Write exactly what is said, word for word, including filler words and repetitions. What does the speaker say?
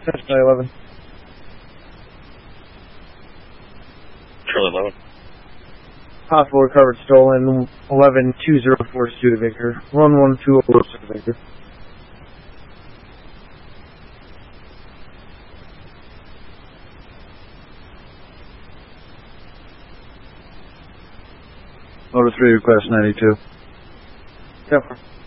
Central eleven. Charlie eleven. Possible recovered stolen, eleven two zero four Studebaker, one one two zero Studebaker. Motor three, request ninety-two. Yep.